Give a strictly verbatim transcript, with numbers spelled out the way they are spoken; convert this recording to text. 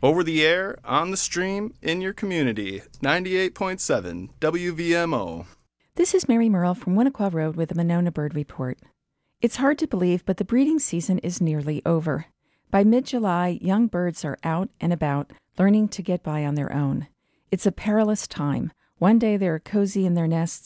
Over the air, on the stream, in your community, ninety-eight point seven W V M O. This is Mary Merle from Winnequa Road with the Monona Bird Report. It's hard to believe, but the breeding season is nearly over. By mid-July, young birds are out and about, learning to get by on their own. It's a perilous time. One day they're cozy in their nests,